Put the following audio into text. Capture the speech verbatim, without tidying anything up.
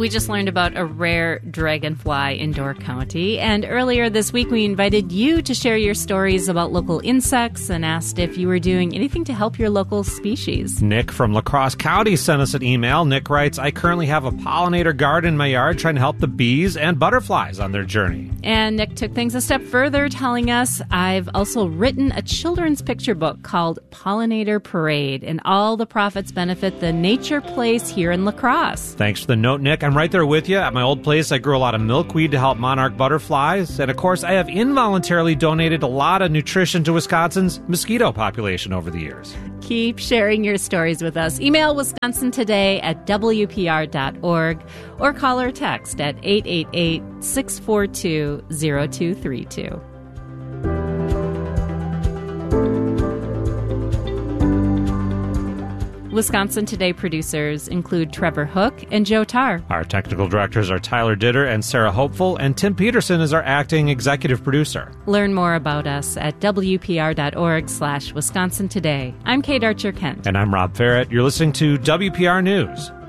We just learned about a rare dragonfly in Door County, and earlier this week we invited you to share your stories about local insects and asked if you were doing anything to help your local species. Nick from La Crosse County sent us an email. Nick writes, I currently have a pollinator garden in my yard trying to help the bees and butterflies on their journey. And Nick took things a step further, telling us, I've also written a children's picture book called Pollinator Parade, and all the profits benefit the nature place here in La Crosse. Thanks for the note, Nick. I'm right there with you. At my old place, I grew a lot of milkweed to help monarch butterflies. And of course, I have involuntarily donated a lot of nutrition to Wisconsin's mosquito population over the years. Keep sharing your stories with us. Email Wisconsin Today at W P R dot org or call or text at eight eight eight, six four two, zero two three two. Wisconsin Today producers include Trevor Hook and Joe Tarr. Our technical directors are Tyler Ditter and Sarah Hopeful, and Tim Peterson is our acting executive producer. Learn more about us at W P R dot org slash Wisconsin Today. I'm Kate Archer-Kent. And I'm Rob Farrett. You're listening to W P R News.